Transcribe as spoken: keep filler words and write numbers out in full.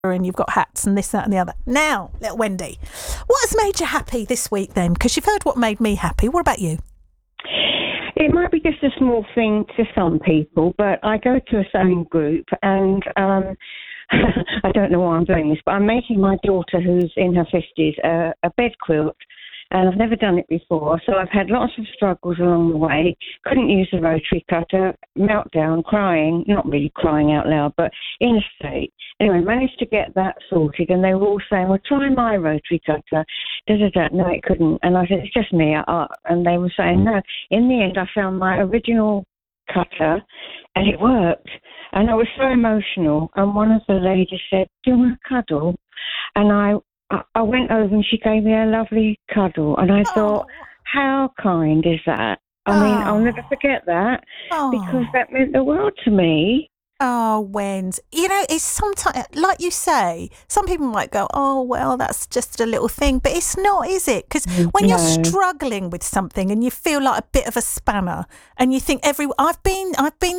and you've got hats and this, that and the other. Now, little Wendy, what has made you happy this week then? Because you've heard what made me happy. What about you? It might be just a small thing to some people, but I go to a sewing group and um, I don't know why I'm doing this, but I'm making my daughter, who's in her fifties, uh, a bed quilt. And I've never done it before, so I've had lots of struggles along the way. Couldn't use the rotary cutter, meltdown, crying, not really crying out loud, but in a state. Anyway, managed to get that sorted, and they were all saying, well, try my rotary cutter. Da, da, da. No, it couldn't. And I said, it's just me. Uh, and they were saying, no. In the end, I found my original cutter, and it worked. And I was so emotional, and one of the ladies said, do you want a cuddle? And I I went over and she gave me a lovely cuddle, and I Oh. thought, how kind is that? I Oh. mean, I'll never forget that Oh. because that meant the world to me. Oh, Wens. You know, it's sometimes, like you say, some people might go, oh, well, that's just a little thing. But it's not, is it? Because when No. you're struggling with something and you feel like a bit of a spanner and you think every, I've been, I've been